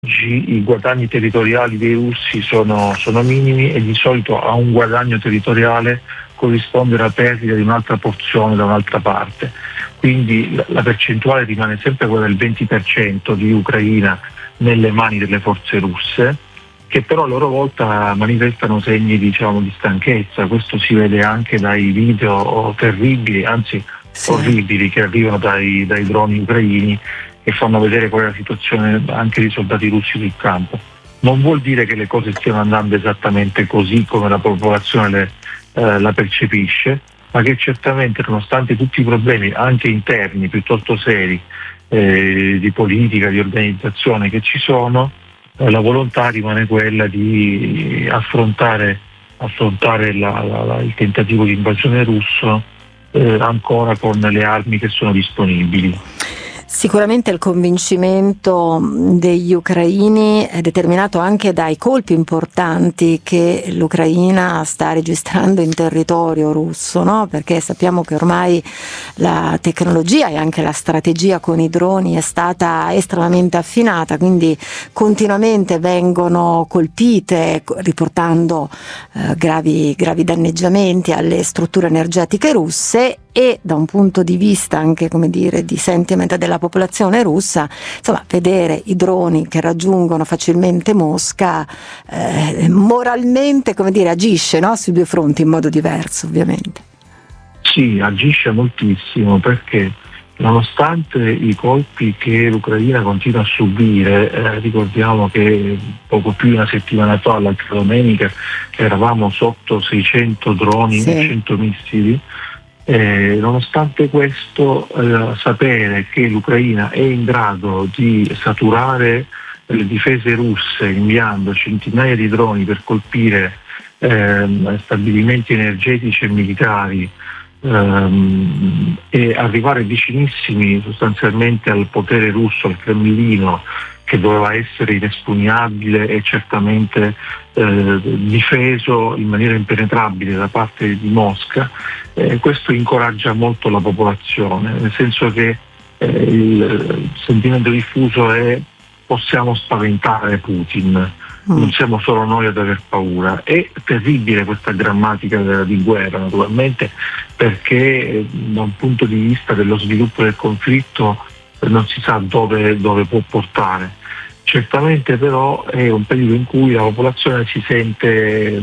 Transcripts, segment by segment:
oggi i guadagni territoriali dei russi sono minimi e di solito a un guadagno territoriale corrisponde la perdita di un'altra porzione da un'altra parte. Quindi la percentuale rimane sempre quella del 20% di Ucraina nelle mani delle forze russe, che però a loro volta manifestano segni di stanchezza. Questo si vede anche dai video terribili, anzi orribili, che arrivano dai droni ucraini, che fanno vedere qual è la situazione anche dei soldati russi sul campo. Non vuol dire che le cose stiano andando esattamente così come la popolazione la percepisce, ma che certamente, nonostante tutti i problemi anche interni piuttosto seri di politica, di organizzazione che ci sono, la volontà rimane quella di affrontare il tentativo di invasione russo ancora con le armi che sono disponibili. Sicuramente il convincimento degli ucraini è determinato anche dai colpi importanti che l'Ucraina sta registrando in territorio russo, no? Perché sappiamo che ormai la tecnologia e anche la strategia con i droni è stata estremamente affinata, quindi continuamente vengono colpite, riportando gravi danneggiamenti alle strutture energetiche russe, e da un punto di vista anche, come dire, di sentiment della popolazione russa, insomma, vedere i droni che raggiungono facilmente Mosca moralmente, come dire, agisce, no? Sui due fronti in modo diverso, ovviamente. Sì, agisce moltissimo, perché nonostante i colpi che l'Ucraina continua a subire, ricordiamo che poco più di una settimana fa, l'altra domenica, eravamo sotto 600 droni, 100 missili. Nonostante questo, sapere che l'Ucraina è in grado di saturare le difese russe inviando centinaia di droni per colpire stabilimenti energetici e militari e arrivare vicinissimi sostanzialmente al potere russo, al Cremlino, che doveva essere inespugnabile e certamente difeso in maniera impenetrabile da parte di Mosca, questo incoraggia molto la popolazione, nel senso che il sentimento diffuso è: possiamo spaventare Putin, non siamo solo noi ad aver paura. È terribile questa grammatica di guerra, naturalmente, perché da un punto di vista dello sviluppo del conflitto non si sa dove può portare. Certamente però è un periodo in cui la popolazione si sente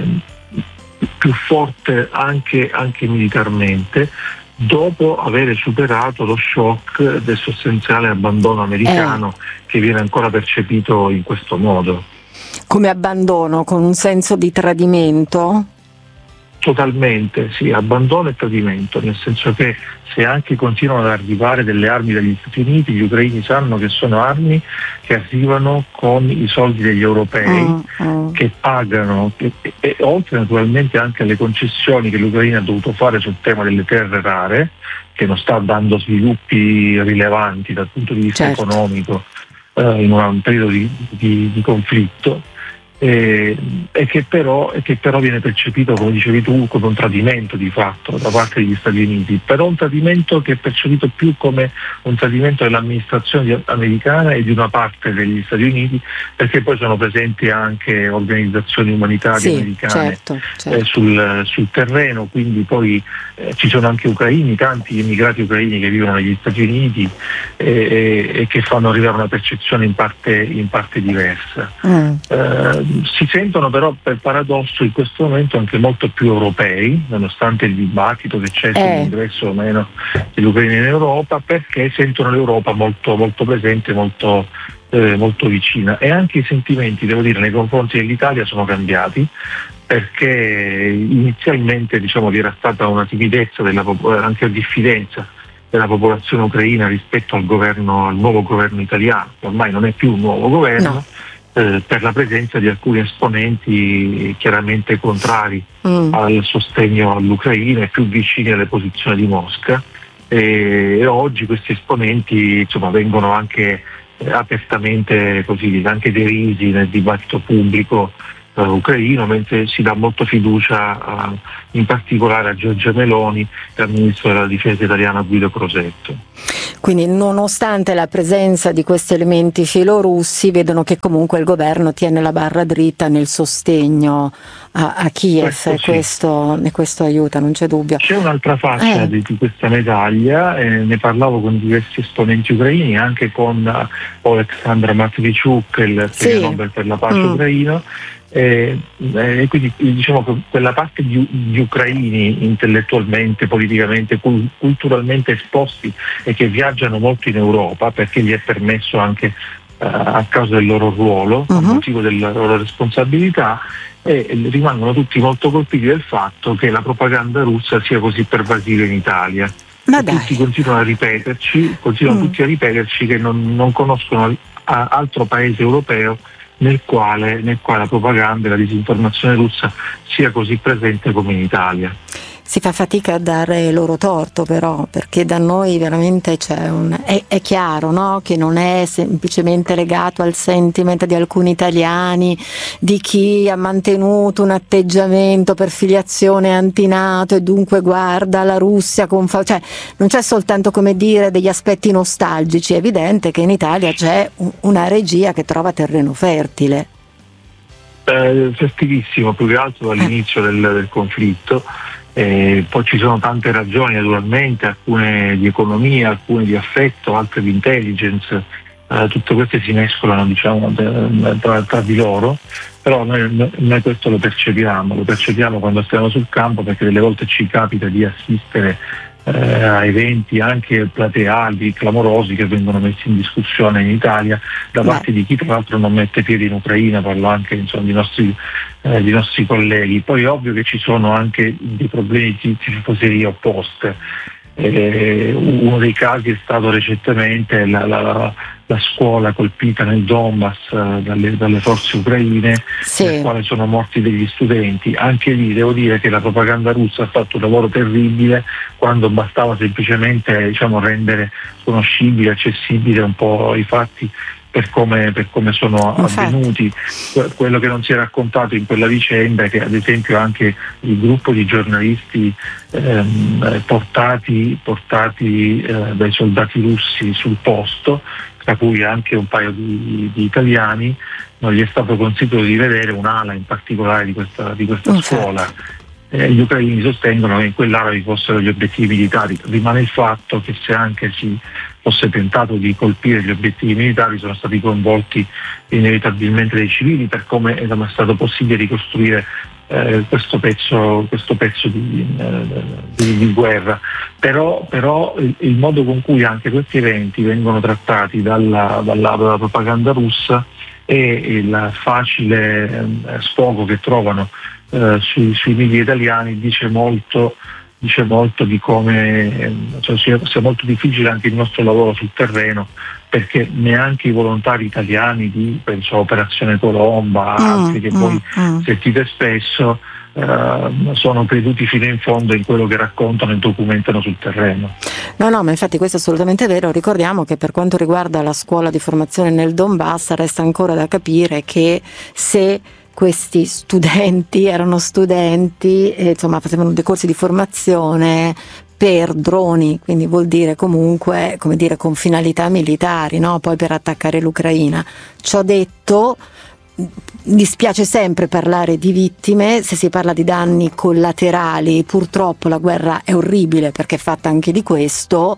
più forte anche militarmente, dopo aver superato lo shock del sostanziale abbandono americano che viene ancora percepito in questo modo. Come abbandono, con un senso di tradimento? Totalmente, sì, abbandono e tradimento, nel senso che se anche continuano ad arrivare delle armi dagli Stati Uniti, gli ucraini sanno che sono armi che arrivano con i soldi degli europei che pagano, e oltre naturalmente anche alle concessioni che l'Ucraina ha dovuto fare sul tema delle terre rare, che non sta dando sviluppi rilevanti dal punto di vista economico in un periodo di conflitto. E che però viene percepito, come dicevi tu, come un tradimento di fatto da parte degli Stati Uniti, però un tradimento che è percepito più come un tradimento dell'amministrazione americana e di una parte degli Stati Uniti, perché poi sono presenti anche organizzazioni umanitarie americane sul terreno, quindi poi ci sono anche ucraini, tanti immigrati ucraini che vivono negli Stati Uniti e che fanno arrivare una percezione in parte diversa. Si sentono però, per paradosso, in questo momento anche molto più europei, nonostante il dibattito che c'è sull'ingresso o meno dell'Ucraina in Europa, perché sentono l'Europa molto, molto presente, molto vicina. E anche i sentimenti, devo dire, nei confronti dell'Italia sono cambiati, perché inizialmente vi era stata una timidezza, anche diffidenza della popolazione ucraina rispetto al nuovo governo italiano, che ormai non è più un nuovo governo, per la presenza di alcuni esponenti chiaramente contrari al sostegno all'Ucraina e più vicini alle posizioni di Mosca, e oggi questi esponenti vengono anche apertamente anche derisi nel dibattito pubblico ucraino, mentre si dà molta fiducia in particolare a Giorgia Meloni e al ministro della difesa italiano Guido Crosetto. Quindi nonostante la presenza di questi elementi filorussi, vedono che comunque il governo tiene la barra dritta nel sostegno a Kiev, e questo aiuta, non c'è dubbio. C'è un'altra faccia di questa medaglia, ne parlavo con diversi esponenti ucraini, anche con Oleksandr Matviichuk, il premio Nobel per la pace ucraino, e quindi diciamo che quella parte di ucraini intellettualmente, politicamente, culturalmente esposti e che viaggiano molto in Europa perché gli è permesso anche a causa del loro ruolo, a motivo della loro responsabilità, e rimangono tutti molto colpiti del fatto che la propaganda russa sia così pervasiva in Italia. Tutti continuano tutti a ripeterci che non conoscono altro paese europeo nel quale la propaganda e la disinformazione russa sia così presente come in Italia. Si fa fatica a dare loro torto, però, perché da noi veramente è chiaro, no? Che non è semplicemente legato al sentiment di alcuni italiani, di chi ha mantenuto un atteggiamento per filiazione antinato e dunque guarda la Russia cioè non c'è soltanto, come dire, degli aspetti nostalgici. È evidente che in Italia c'è una regia che trova terreno fertile. Fertilissimo, più che altro dall'inizio del conflitto. Poi ci sono tante ragioni, naturalmente, alcune di economia, alcune di affetto, altre di intelligence, tutte queste si mescolano, diciamo, tra di loro, però noi questo lo percepiamo quando stiamo sul campo, perché delle volte ci capita di assistere a eventi anche plateali, clamorosi, che vengono messi in discussione in Italia da parte di chi tra l'altro non mette piede in Ucraina. Parlo anche, insomma, di nostri colleghi. Poi è ovvio che ci sono anche dei problemi di tifoserie opposte. Uno dei casi è stato recentemente la scuola colpita nel Donbass dalle forze ucraine, nel quale sono morti degli studenti. Anche lì devo dire che la propaganda russa ha fatto un lavoro terribile, quando bastava semplicemente, diciamo, rendere conoscibile, accessibile un po' i fatti per come sono avvenuti. Quello che non si è raccontato in quella vicenda è che, ad esempio, anche il gruppo di giornalisti portati dai soldati russi sul posto, tra cui anche un paio di italiani, non gli è stato consentito di vedere un'ala in particolare di questa scuola. Gli ucraini sostengono che in quell'area vi fossero gli obiettivi militari. Rimane il fatto che, se anche si fosse tentato di colpire gli obiettivi militari, sono stati coinvolti inevitabilmente dei civili, per come è stato possibile ricostruire questo pezzo di guerra. Però il modo con cui anche questi eventi vengono trattati dalla propaganda russa e il facile sfogo che trovano sui media italiani dice molto di come sia molto difficile anche il nostro lavoro sul terreno, perché neanche i volontari italiani di, penso, Operazione Colomba, altri che voi sentite spesso, sono creduti fino in fondo in quello che raccontano e documentano sul terreno. No, ma infatti questo è assolutamente vero. Ricordiamo che per quanto riguarda la scuola di formazione nel Donbass, resta ancora da capire che se questi studenti erano studenti e, insomma, facevano dei corsi di formazione per droni, quindi vuol dire comunque, come dire, con finalità militari, no? Poi per attaccare l'Ucraina. Ciò detto, dispiace sempre parlare di vittime, se si parla di danni collaterali, purtroppo la guerra è orribile perché è fatta anche di questo.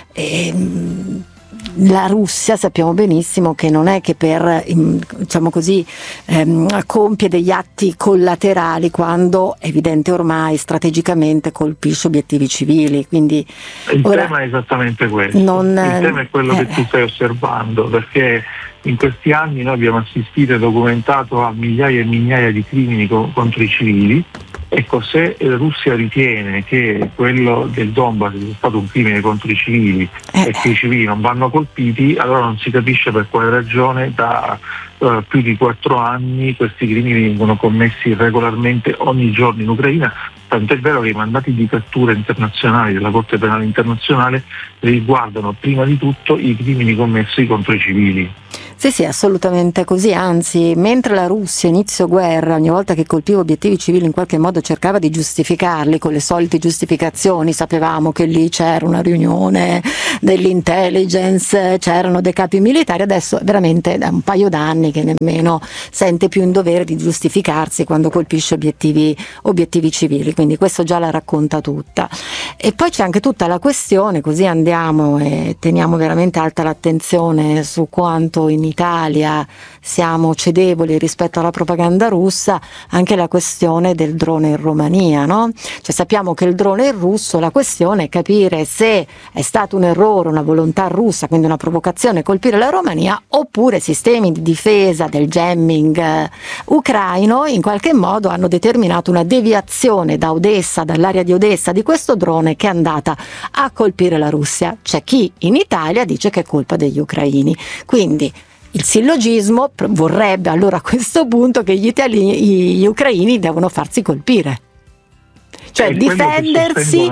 La Russia sappiamo benissimo che non è che per, diciamo così, compie degli atti collaterali, quando è evidente ormai strategicamente colpisce obiettivi civili. Quindi il tema è esattamente questo. Il tema è quello che tu stai osservando, perché in questi anni noi abbiamo assistito e documentato a migliaia e migliaia di crimini contro i civili. Ecco, se la Russia ritiene che quello del Donbass sia stato un crimine contro i civili e che i civili non vanno colpiti, allora non si capisce per quale ragione da più di 4 anni questi crimini vengono commessi regolarmente ogni giorno in Ucraina. Tanto è vero che i mandati di cattura internazionali della Corte Penale Internazionale riguardano prima di tutto i crimini commessi contro i civili. Sì, assolutamente così, anzi, mentre la Russia inizio guerra, ogni volta che colpiva obiettivi civili in qualche modo cercava di giustificarli con le solite giustificazioni, sapevamo che lì c'era una riunione dell'intelligence, c'erano dei capi militari, adesso veramente da un paio d'anni che nemmeno sente più in dovere di giustificarsi quando colpisce obiettivi civili, quindi questo già la racconta tutta. E poi c'è anche tutta la questione, così andiamo e teniamo veramente alta l'attenzione su quanto in Italia siamo cedevoli rispetto alla propaganda russa, anche la questione del drone in Romania, no? Cioè sappiamo che il drone è russo, la questione è capire se è stato un errore, una volontà russa, quindi una provocazione colpire la Romania, oppure sistemi di difesa del jamming ucraino in qualche modo hanno determinato una deviazione da Odessa, dall'area di Odessa di questo drone che è andata a colpire la Russia. C'è chi in Italia dice che è colpa degli ucraini, quindi il sillogismo vorrebbe allora a questo punto che gli ucraini devono farsi colpire, cioè difendersi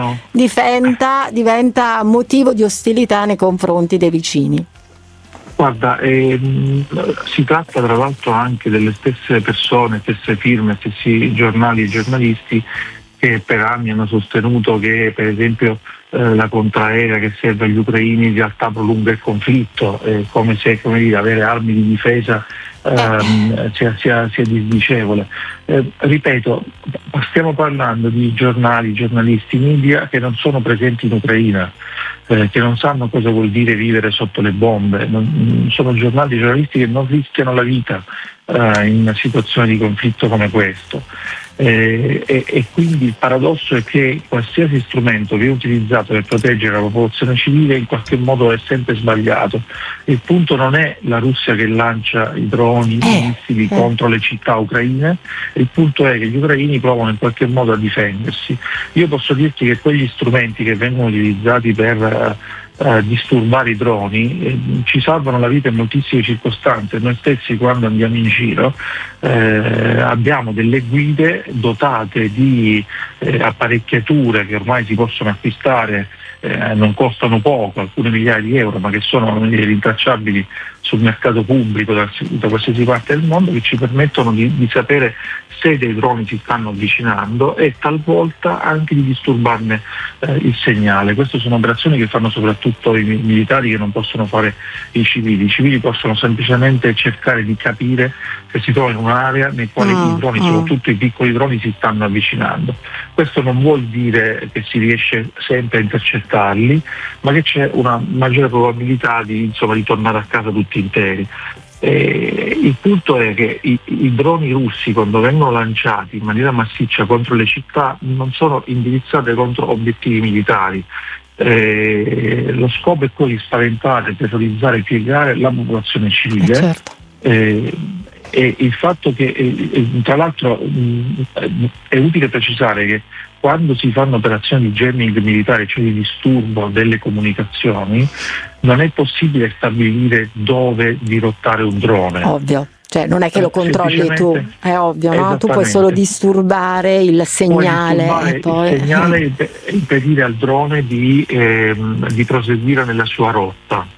diventa motivo di ostilità nei confronti dei vicini. Guarda, si tratta tra l'altro anche delle stesse persone, stesse firme, stessi giornali e giornalisti che per anni hanno sostenuto che per esempio la contraerea che serve agli ucraini in realtà prolunga il conflitto, come se avere armi di difesa sia disdicevole. Ripeto, stiamo parlando di giornalisti, media che non sono presenti in Ucraina, che non sanno cosa vuol dire vivere sotto le bombe, sono giornalisti che non rischiano la vita in una situazione di conflitto come questo. E quindi il paradosso è che qualsiasi strumento che è utilizzato per proteggere la popolazione civile in qualche modo è sempre sbagliato. Il punto non è la Russia che lancia i droni, i missili contro le città ucraine, il punto è che gli ucraini provano in qualche modo a difendersi. Io posso dirti che quegli strumenti che vengono utilizzati per disturbare i droni ci salvano la vita in moltissime circostanze. Noi stessi quando andiamo in giro abbiamo delle guide dotate di apparecchiature che ormai si possono acquistare, non costano poco, alcune migliaia di euro, ma che sono rintracciabili sul mercato pubblico da qualsiasi parte del mondo, che ci permettono di sapere se dei droni si stanno avvicinando e talvolta anche di disturbarne il segnale. Queste sono operazioni che fanno soprattutto i militari, che non possono fare i civili. I civili possono semplicemente cercare di capire se si trova in un'area nel quale i droni, soprattutto i piccoli droni, si stanno avvicinando. Questo non vuol dire che si riesce sempre a intercettarli, ma che c'è una maggiore probabilità di tornare a casa tutti interi. Il punto è che i droni russi, quando vengono lanciati in maniera massiccia contro le città, non sono indirizzati contro obiettivi militari. Lo scopo è quello di spaventare, terrorizzare e piegare la popolazione civile. Certo. E il fatto che, tra l'altro, è utile precisare che quando si fanno operazioni di jamming militare, cioè di disturbo delle comunicazioni, non è possibile stabilire dove dirottare un drone. Ovvio. Cioè non è che lo controlli tu, è ovvio, no? Tu puoi solo disturbare il segnale e impedire al drone di proseguire nella sua rotta.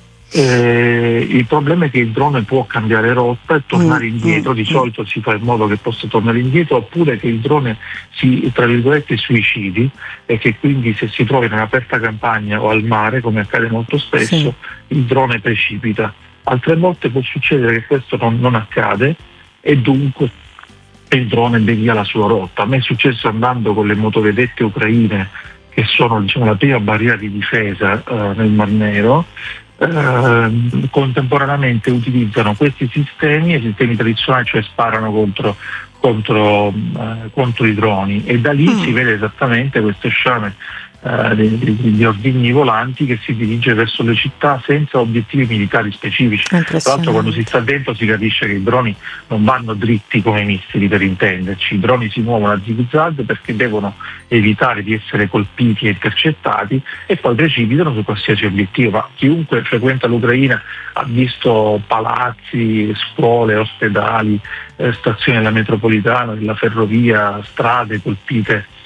Il problema è che il drone può cambiare rotta e tornare indietro. Di solito si fa in modo che possa tornare indietro, oppure che il drone si, tra virgolette, suicidi, e che quindi se si trova in un'aperta campagna o al mare, come accade molto spesso, il drone precipita. Altre volte può succedere che questo non accade e dunque il drone devia la sua rotta. A me è successo andando con le motovedette ucraine, che sono la prima barriera di difesa nel Mar Nero. Contemporaneamente utilizzano questi sistemi tradizionali, cioè sparano contro i droni, e da lì si vede esattamente questo sciame degli ordigni volanti che si dirige verso le città senza obiettivi militari specifici. Tra l'altro, quando si sta dentro si capisce che i droni non vanno dritti come i missili, per intenderci. I droni si muovono a zig-zag perché devono evitare di essere colpiti e intercettati, e poi precipitano su qualsiasi obiettivo. Ma chiunque frequenta l'Ucraina ha visto palazzi, scuole, ospedali, stazioni della metropolitana, della ferrovia, strade colpite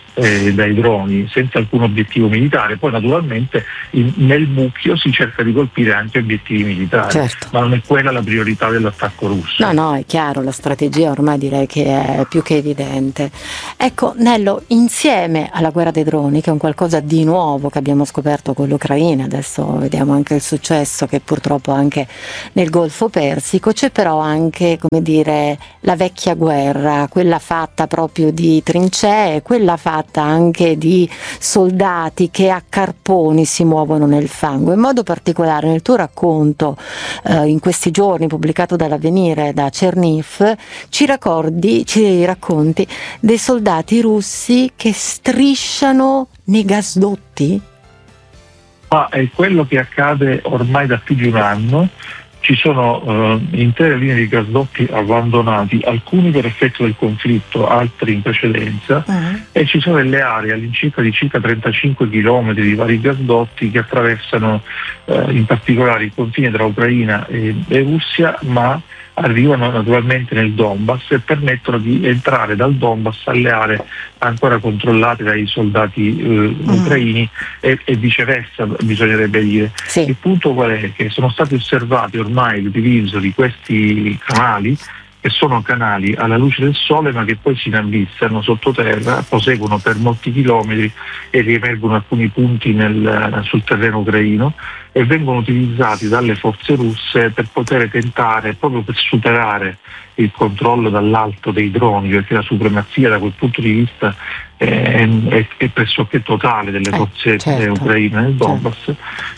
dai droni senza alcun obiettivo militare. Poi naturalmente nel mucchio si cerca di colpire anche obiettivi militari, certo. Ma non è quella la priorità dell'attacco russo. No, è chiaro, la strategia ormai direi che è più che evidente. Ecco, Nello, insieme alla guerra dei droni, che è un qualcosa di nuovo che abbiamo scoperto con l'Ucraina, adesso vediamo anche il successo che purtroppo anche nel Golfo Persico, c'è però anche, come dire, la vecchia guerra, quella fatta proprio di trincee, quella fatta anche di soldati che a carponi si muovono nel fango. In modo particolare nel tuo racconto in questi giorni pubblicato dall'Avvenire, da Cerniv, ci racconti dei soldati russi che strisciano nei gasdotti? Ma è quello che accade ormai da più di un anno. Ci sono intere linee di gasdotti abbandonati, alcuni per effetto del conflitto, altri in precedenza, e ci sono delle aree all'incirca di circa 35 km di vari gasdotti che attraversano in particolare il confine tra Ucraina e Russia, ma arrivano naturalmente nel Donbass e permettono di entrare dal Donbass alle aree ancora controllate dai soldati ucraini e viceversa, bisognerebbe dire. Sì. Il punto qual è? Che sono stati osservati ormai l'utilizzo di questi canali, che sono canali alla luce del sole ma che poi si inabissano sottoterra, proseguono per molti chilometri e riemergono alcuni punti sul terreno ucraino e vengono utilizzati dalle forze russe per poter tentare, proprio per superare il controllo dall'alto dei droni, perché la supremazia da quel punto di vista è pressoché totale delle forze ucraine nel Donbass,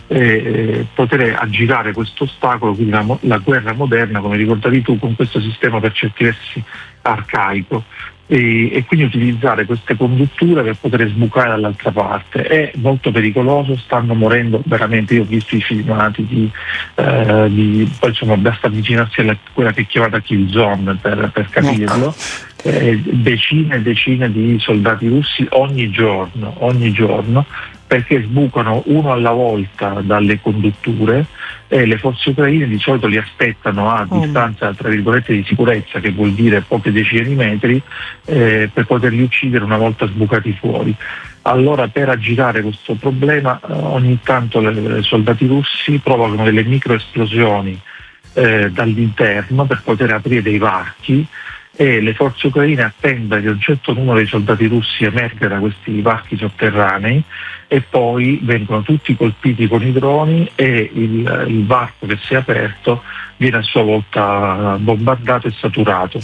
poter aggirare questo ostacolo, quindi la guerra moderna, come ricordavi tu, con questo sistema per certi versi arcaico. E quindi utilizzare queste condutture per poter sbucare dall'altra parte è molto pericoloso, stanno morendo veramente. Io ho visto i filmati poi insomma basta avvicinarsi a quella che è chiamata kill zone per capirlo. Decine e decine di soldati russi ogni giorno, perché sbucano uno alla volta dalle condutture e le forze ucraine di solito li aspettano a distanza tra virgolette di sicurezza, che vuol dire poche decine di metri, per poterli uccidere una volta sbucati fuori. Allora, per aggirare questo problema ogni tanto i soldati russi provocano delle microesplosioni dall'interno per poter aprire dei varchi, e le forze ucraine attendono che un certo numero di soldati russi emerga da questi varchi sotterranei e poi vengono tutti colpiti con i droni e il varco che si è aperto viene a sua volta bombardato e saturato.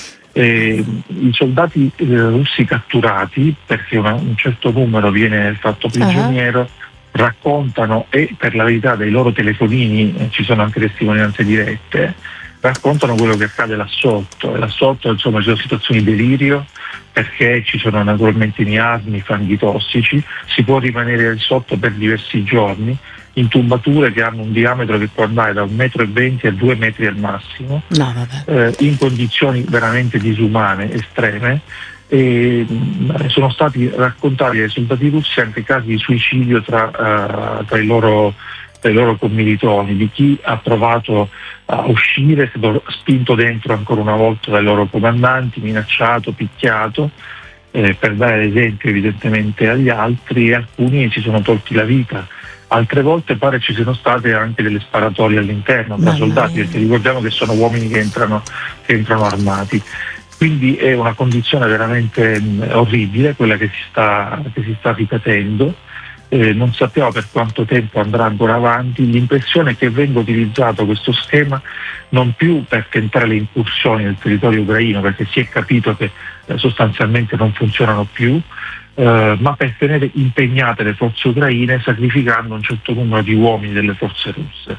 I soldati russi catturati, perché un certo numero viene fatto prigioniero, raccontano, e per la verità dei loro telefonini ci sono anche testimonianze dirette, raccontano quello che accade là sotto, e là sotto insomma ci sono situazioni di delirio, perché ci sono naturalmente miasmi, fanghi tossici, si può rimanere lì sotto per diversi giorni in tubature che hanno un diametro che può andare da 1,20 m a 2 metri al massimo, in condizioni veramente disumane, estreme. E sono stati raccontati dai soldati russi anche casi di suicidio tra i loro commilitoni, di chi ha provato a uscire, è stato spinto dentro ancora una volta dai loro comandanti, minacciato, picchiato, per dare l'esempio evidentemente agli altri, e alcuni si sono tolti la vita. Altre volte pare ci siano state anche delle sparatorie all'interno tra soldati, perché ricordiamo che sono uomini che entrano armati. Quindi è una condizione veramente orribile quella che si sta ripetendo. Non sappiamo per quanto tempo andrà ancora avanti. L'impressione è che venga utilizzato questo schema non più per tentare le incursioni nel territorio ucraino, perché si è capito che sostanzialmente non funzionano più, ma per tenere impegnate le forze ucraine, sacrificando un certo numero di uomini delle forze russe.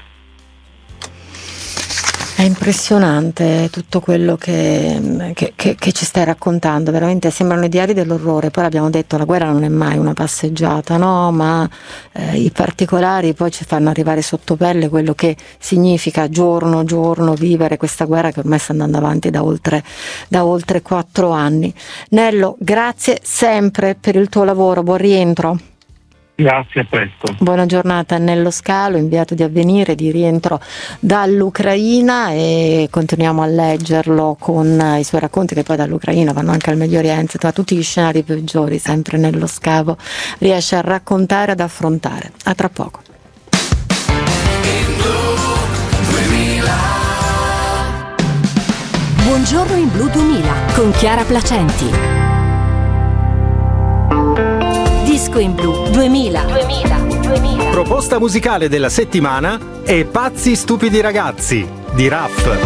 È impressionante tutto quello che ci stai raccontando, veramente sembrano i diari dell'orrore. Poi abbiamo detto, la guerra non è mai una passeggiata, no? Ma i particolari poi ci fanno arrivare sotto pelle quello che significa giorno vivere questa guerra che ormai sta andando avanti da oltre 4 anni. Nello, grazie sempre per il tuo lavoro, buon rientro. Grazie, a presto. Buona giornata a Nello Scalo, inviato di Avvenire, di rientro dall'Ucraina, e continuiamo a leggerlo con i suoi racconti che poi dall'Ucraina vanno anche al Medio Oriente, tra tutti gli scenari peggiori, sempre Nello Scalo riesce a raccontare, ad affrontare. A tra poco. Buongiorno in Blu 2000 con Chiara Placenti. Disco in Blu 2000. Proposta musicale della settimana è Pazzi stupidi ragazzi di Raff.